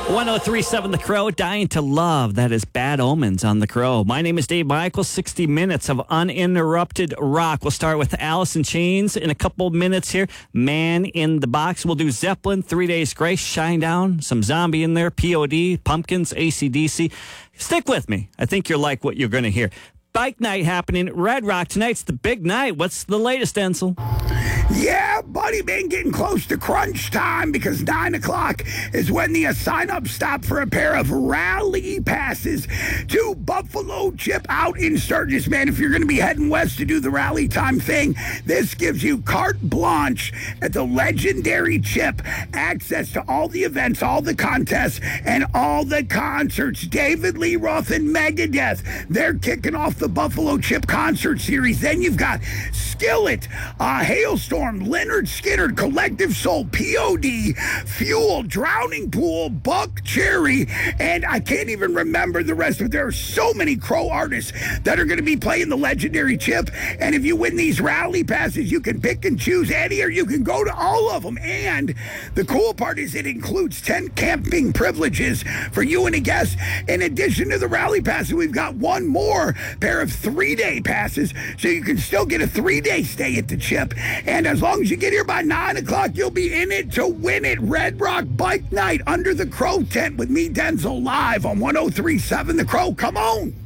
1037 The Crow, Dying to Love. That is Bad Omens on The Crow. My name is Dave Michael. 60 minutes of uninterrupted rock. We'll start with Alice in Chains in a couple minutes here. Man in the Box. We'll do Zeppelin, 3 Days Grace, Shinedown, some Zombie in there, POD, Pumpkins, AC/DC. Stick with me. I think you'll like what you're going to hear. Bike night happening at Red Rock. Tonight's the big night. What's the latest, Denzel? Yeah, buddy, been getting close to crunch time because 9 o'clock is when the sign-up stop for a pair of rally passes to Buffalo Chip out in Sturgis. Man, if you're going to be heading west to do the rally time thing, this gives you carte blanche at the legendary Chip, access to all the events, all the contests, and all the concerts. David Lee Roth and Megadeth, they're kicking off the Buffalo Chip concert series. Then you've got Skillet, Hailstorm, Leonard Skinner, Collective Soul, POD, Fuel, Drowning Pool, Buck Cherry, and I can't even remember the rest, but there are so many Crow artists that are going to be playing the legendary Chip. And if you win these rally passes, you can pick and choose any, or you can go to all of them. And the cool part is it includes tent camping privileges for you and a guest. In addition to the rally passes, we've got one more pair of 3-day passes, so you can still get a 3-day stay at the Chip. And as long as you get here by 9 o'clock, you'll be in it to win it. Red Rock Bike Night under the Crow tent with me, Denzel, live on 1037 The Crow. Come on.